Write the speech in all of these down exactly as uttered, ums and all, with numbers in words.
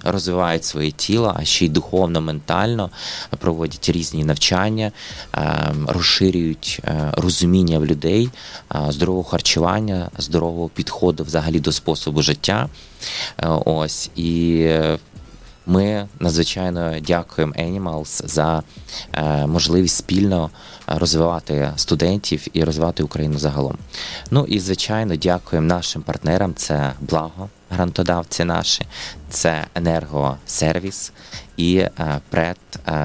розвивають своє тіло, а ще й духовно, ментально, проводять різні навчання, розширюють розуміння в людей, здорового харчування, здорового підходу взагалі до способу життя. Ось, і ми надзвичайно дякуємо Animals за можливість спільно розвивати студентів і розвивати Україну загалом. Ну і, звичайно, дякуємо нашим партнерам. Це Благо, грантодавці наші, це Енергосервіс і ПРЕД,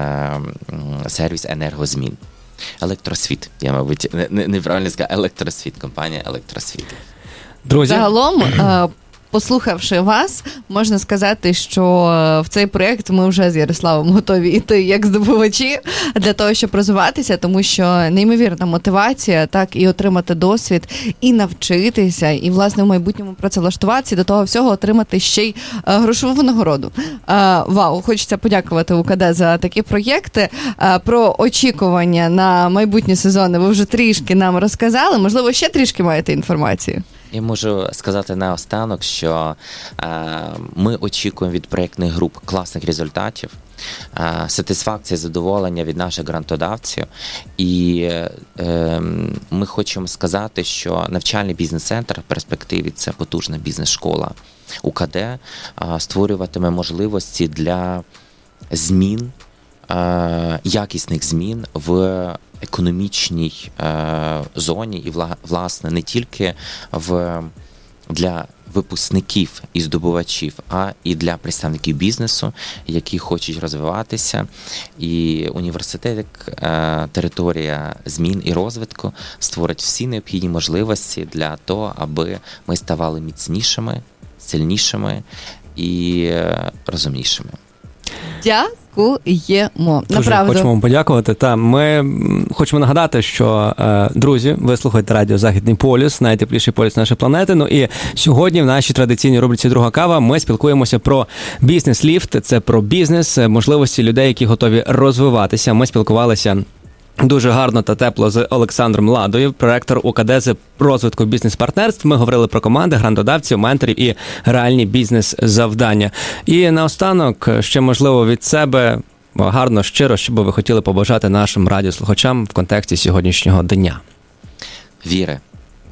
сервіс енергозмін. Електросвіт, я, мабуть, неправильно сказав, Електросвіт, компанія Електросвіт. Друзі, загалом, послухавши вас, можна сказати, що в цей проєкт ми вже з Ярославом готові йти як здобувачі для того, щоб розвиватися, тому що неймовірна мотивація, так, і отримати досвід, і навчитися, і, власне, в майбутньому працевлаштуватися, і до того всього отримати ще й грошову винагороду. Вау, хочеться подякувати УКД за такі проєкти. Про очікування на майбутні сезони ви вже трішки нам розказали. Можливо, ще трішки маєте інформацію? Я можу сказати наостанок, що е, ми очікуємо від проєктних груп класних результатів, е, сатисфакції, задоволення від наших грантодавців. І е, ми хочемо сказати, що навчальний бізнес-центр в перспективі – це потужна бізнес-школа УКД, е, створюватиме можливості для змін, е, якісних змін в економічній е, зоні і, власне, не тільки в, для випускників і здобувачів, а і для представників бізнесу, які хочуть розвиватися. І університет, як е, територія змін і розвитку, створить всі необхідні можливості для того, аби ми ставали міцнішими, сильнішими і е, розумнішими. Дякуємо. Дуже Направду. хочемо вам подякувати. Та ми хочемо нагадати, що, е, друзі, ви слухаєте радіо «Західний полюс», найтепліший полюс нашої планети. Ну і сьогодні в нашій традиційній рубриці «Друга кава» ми спілкуємося про бізнес-ліфт. Це про бізнес, можливості людей, які готові розвиватися. Ми спілкувалися дуже гарно та тепло з Олександром Ладою, проректор УКД з розвитку бізнес-партнерств. Ми говорили про команди, грантодавців, менторів і реальні бізнес-завдання. І наостанок, ще, можливо, від себе гарно, щиро, що би ви хотіли побажати нашим радіослухачам в контексті сьогоднішнього дня. Віри.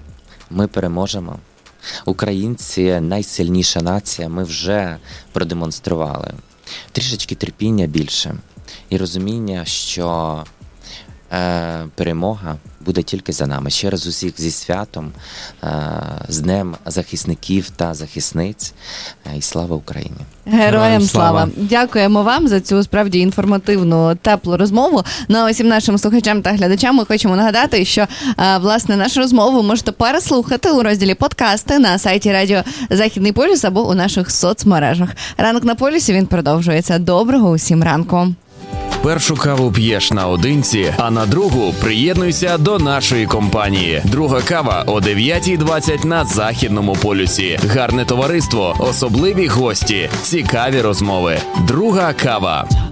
Ми переможемо. Українці – найсильніша нація. Ми вже продемонстрували. Трішечки терпіння більше. І розуміння, що е, перемога буде тільки за нами. Ще раз усіх зі святом, е, з Днем захисників та захисниць. І слава Україні! Героям слава! Дякуємо вам за цю справді інформативну, теплу розмову. Ну а усім нашим слухачам та глядачам ми хочемо нагадати, що, власне, нашу розмову можете переслухати у розділі «Подкасти» на сайті радіо «Західний полюс» або у наших соцмережах. Ранок на полюсі, він продовжується. Доброго усім ранку! Першу каву п'єш наодинці, а на другу приєднуйся до нашої компанії. Друга кава о дев'ятій двадцять на Західному полюсі. Гарне товариство, особливі гості, цікаві розмови. Друга кава.